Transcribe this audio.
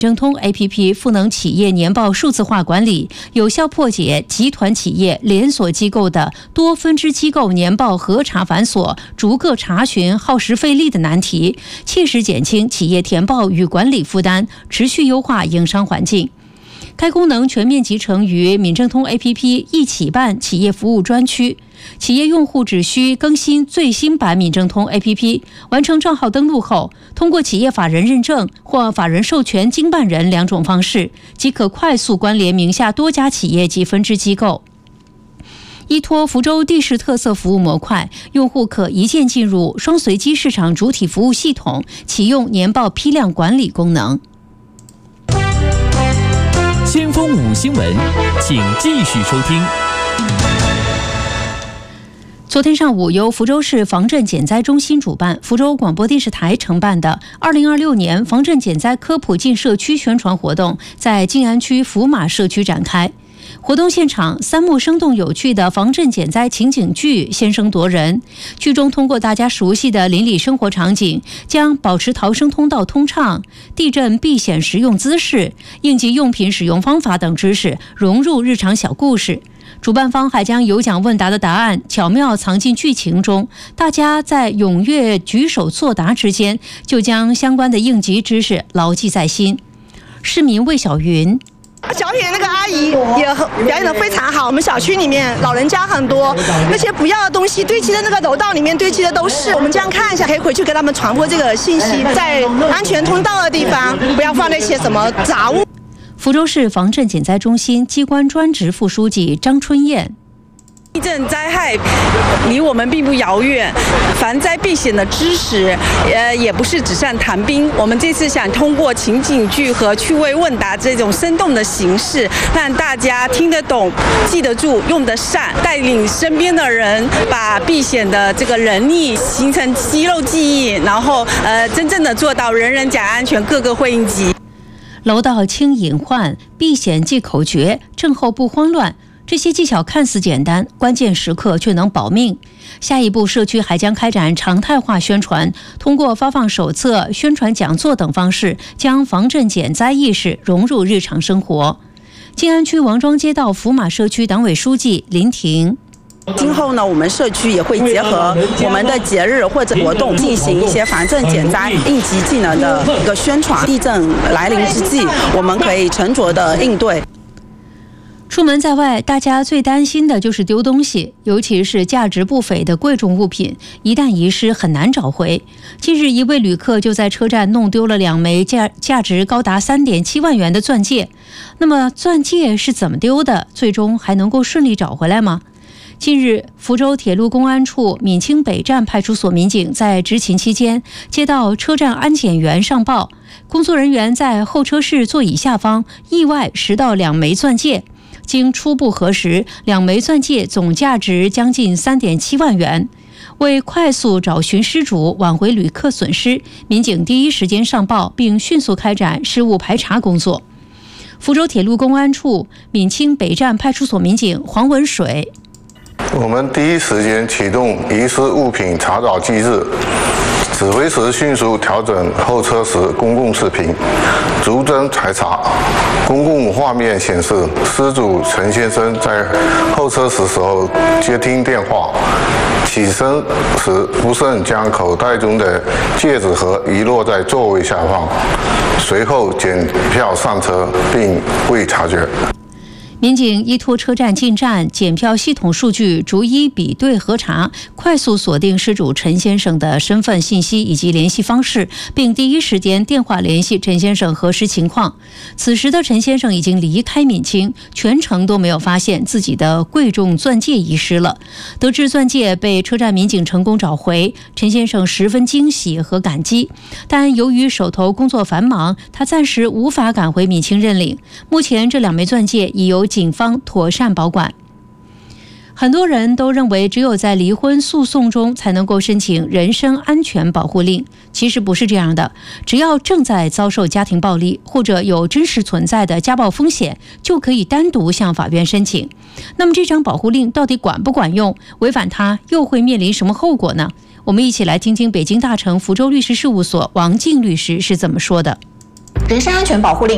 正通 APP 赋能企业年报数字化管理，有效破解集团企业、连锁机构的多分支机构年报核查繁琐、逐个查询耗时费力的难题，切实减轻企业填报与管理负担，持续优化营商环境。该功能全面集成于闽政通 APP 一起办企业服务专区，企业用户只需更新最新版闽政通 APP， 完成账号登录后，通过企业法人认证或法人授权经办人两种方式，即可快速关联名下多家企业及分支机构。依托福州地市特色服务模块，用户可一键进入双随机市场主体服务系统，启用年报批量管理功能。 先锋5新闻，请继续收听。 昨天上午，由福州市防震减灾中心主办，福州广播电视台承办的2026年防震减灾科普进社区宣传活动在静安区福马社区展开。活动现场，3幕生动有趣的防震减灾情景剧先声夺人。剧中通过大家熟悉的邻里生活场景，将保持逃生通道通畅、地震避险实用姿势、应急用品使用方法等知识融入日常小故事。主办方还将有奖问答的答案巧妙藏进剧情中，大家在踊跃举手作答之间，就将相关的应急知识牢记在心。市民魏小云： 小品那个阿姨也表演得非常好。我们小区里面老人家很多，那些不要的东西堆积的那个楼道里面堆积的都是。我们这样看一下，可以回去给他们传播这个信息，在安全通道的地方不要放那些什么杂物。 福州市防震减灾中心机关专职副书记张春燕： 地震灾害离我们并不遥远，防灾避险的知识也不是纸上谈兵。我们这次想通过情景剧和趣味问答这种生动的形式，让大家听得懂、记得住、用得上，带领身边的人把避险的这个能力形成肌肉记忆，然后真正的做到人人讲安全，个个会应急。 楼道轻隐患、避险记口诀、震后不慌乱，这些技巧看似简单，关键时刻却能保命。下一步，社区还将开展常态化宣传，通过发放手册、宣传讲座等方式，将防震减灾意识融入日常生活。静安区王庄街道福马社区党委书记林婷： 今后呢，我们社区也会结合我们的节日或者活动，进行一些防震减灾应急技能的一个宣传。地震来临之际，我们可以沉着的应对。 出门在外，大家最担心的就是丢东西，尤其是价值不菲的贵重物品，一旦遗失很难找回。近日，一位旅客就在车站弄丢了2枚价值高达3.7万元的钻戒。那么，钻戒是怎么丢的？最终还能够顺利找回来吗？近日，福州铁路公安处闽清北站派出所民警在执勤期间，接到车站安检员上报，工作人员在候车室座椅下方意外拾到2枚钻戒。经初步核实，2枚钻戒总价值将近3.7万元。为快速找寻失主、挽回旅客损失，民警第一时间上报，并迅速开展失物排查工作。福州铁路公安处闽清北站派出所民警黄文水： 我们第一时间启动遗失物品查找机制，指挥时迅速调整候车时公共视频，逐帧排查。公共画面显示，失主陈先生在候车时候接听电话，起身时不慎将口袋中的戒指盒遗落在座位下方，随后检票上车并未察觉。 民警依托车站进站检票系统数据逐一比对核查，快速锁定失主陈先生的身份信息以及联系方式，并第一时间电话联系陈先生核实情况。此时的陈先生已经离开闽清，全程都没有发现自己的贵重钻戒遗失了。得知钻戒被车站民警成功找回，陈先生十分惊喜和感激，但由于手头工作繁忙，他暂时无法赶回闽清认领。目前这2枚钻戒已由警方妥善保管。很多人都认为只有在离婚诉讼中才能够申请人身安全保护令，其实不是这样的。只要正在遭受家庭暴力或者有真实存在的家暴风险，就可以单独向法院申请。那么这张保护令到底管不管用？违反它又会面临什么后果呢？我们一起来听听北京大成福州律师事务所王静律师是怎么说的。 人身安全保护令